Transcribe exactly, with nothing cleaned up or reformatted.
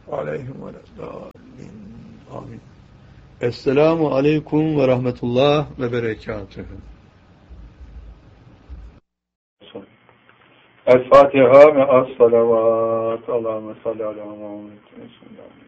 aleyhim ve leddâlin. Amin. Esselamu aleyküm ve rahmetullah ve berekatühü. El-Fatiha ve as-salavat. Allahümme salli ala Muhammed.